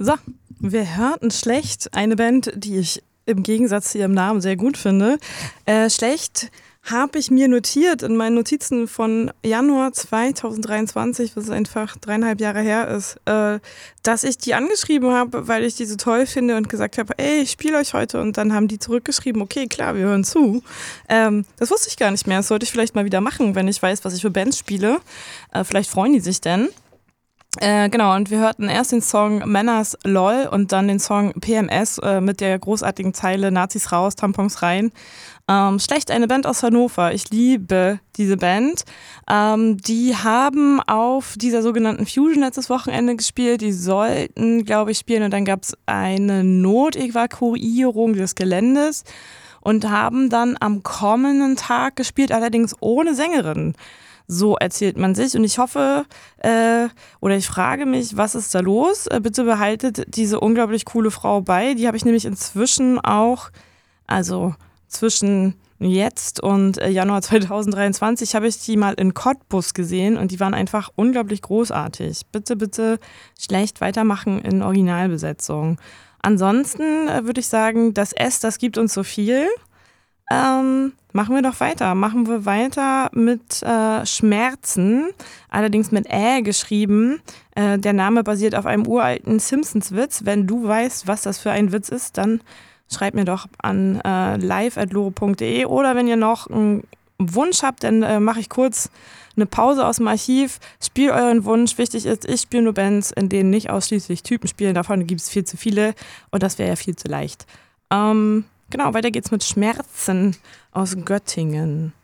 So, wir hörten Schlecht, eine Band, die ich im Gegensatz zu ihrem Namen sehr gut finde. Schlecht habe ich mir notiert in meinen Notizen von Januar 2023, was einfach 3,5 Jahre her ist, dass ich die angeschrieben habe, weil ich die so toll finde und gesagt habe, ey, ich spiele euch heute. Und dann haben die zurückgeschrieben, okay, klar, wir hören zu. Das wusste ich gar nicht mehr. Das sollte ich vielleicht mal wieder machen, wenn ich weiß, was ich für Bands spiele. Vielleicht freuen die sich denn. Genau, und wir hörten erst den Song Männers LOL und dann den Song PMS mit der großartigen Zeile Nazis raus, Tampons rein. Schlecht, eine Band aus Hannover. Ich liebe diese Band. Die haben auf dieser sogenannten Fusion letztes Wochenende gespielt. Die sollten, glaube ich, spielen und dann gab es eine Notevakuierung des Geländes und haben dann am kommenden Tag gespielt, allerdings ohne Sängerin. So erzählt man sich und ich hoffe oder ich frage mich, was ist da los? Bitte behaltet diese unglaublich coole Frau bei. Die habe ich nämlich inzwischen auch, also zwischen jetzt und Januar 2023 habe ich die mal in Cottbus gesehen und die waren einfach unglaublich großartig. Bitte, bitte schlecht weitermachen in Originalbesetzung. Ansonsten würde ich sagen, das gibt uns so viel. Machen wir doch weiter. Machen wir weiter mit Schmerzen, allerdings mit geschrieben. Der Name basiert auf einem uralten Simpsons-Witz. Wenn du weißt, was das für ein Witz ist, dann schreibt mir doch an live@lore.de oder wenn ihr noch einen Wunsch habt, dann mache ich kurz eine Pause aus dem Archiv. Spielt euren Wunsch. Wichtig ist, ich spiele nur Bands, in denen nicht ausschließlich Typen spielen. Davon gibt es viel zu viele und das wäre ja viel zu leicht. Genau, weiter geht's mit Schmerzen aus Göttingen.